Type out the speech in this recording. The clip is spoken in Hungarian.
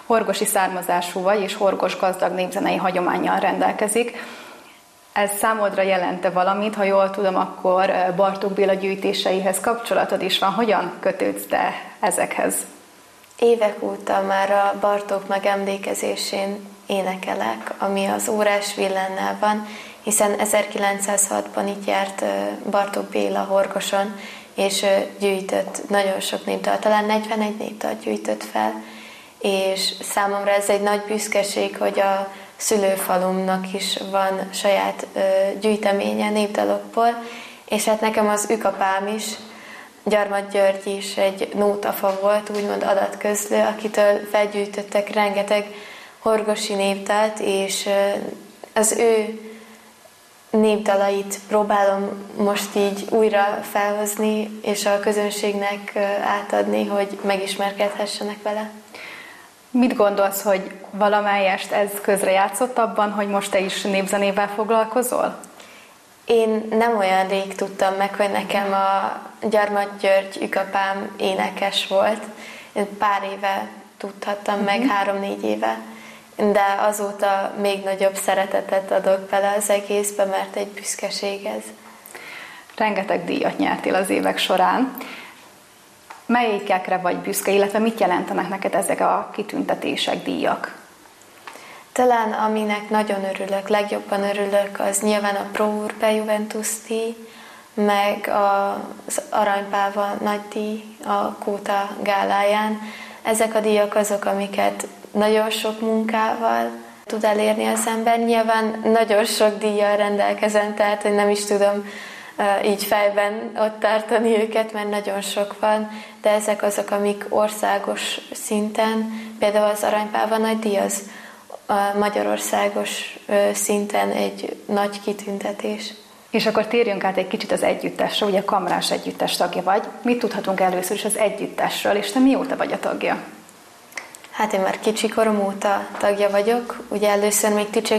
horgosi származású vagy, és horgos gazdag népzenei hagyománnyal rendelkezik. Ez számodra jelente valamit, ha jól tudom, akkor Bartók Béla gyűjtéseihez kapcsolatod is van. Hogyan kötődsz te ezekhez? Évek óta már a Bartók megemlékezésén énekelek, ami az Órás Villánynál van, hiszen 1906-ban itt járt Bartók Béla Horgoson, és gyűjtött nagyon sok népdalt, talán 41 népdalt gyűjtött fel, és számomra ez egy nagy büszkeség, hogy a szülőfalumnak is van saját gyűjteménye népdalokból, és hát nekem az ükapám is, Gyarmat György is egy nótafa volt, úgymond adatközlő, akitől felgyűjtöttek rengeteg horgosi népdalt, és az ő népdalait próbálom most így újra felhozni, és a közönségnek átadni, hogy megismerkedhessenek vele. Mit gondolsz, hogy valamelyest ez közrejátszott abban, hogy most te is népzenével foglalkozol? Én nem olyan rég tudtam meg, hogy nekem a Gyarmat György ükapám énekes volt. Én pár éve tudhattam meg, 3-4 éve. De azóta még nagyobb szeretetet adok bele az egészbe, mert egy büszkeség ez. Rengeteg díjat nyertél az évek során. Melyikekre vagy büszke, illetve mit jelentenek neked ezek a kitüntetések, díjak? Talán aminek nagyon örülök, legjobban örülök, az nyilván a Pro Urbe Juventus díj, meg az Aranypáva nagy díj a Kóta gáláján. Ezek a díjak azok, amiket nagyon sok munkával tud elérni az ember. Nyilván nagyon sok díjjal rendelkezem, tehát hogy nem is tudom így fejben ott tartani őket, mert nagyon sok van, de ezek azok, amik országos szinten, például az Aranypáva nagy díj az magyarországos szinten egy nagy kitüntetés. És akkor térjünk át egy kicsit az együttesre, ugye kamrás együttes tagja vagy. Mit tudhatunk először is az együttesről, és te mióta vagy a tagja? Hát én már kicsikorom óta tagja vagyok, ugye először még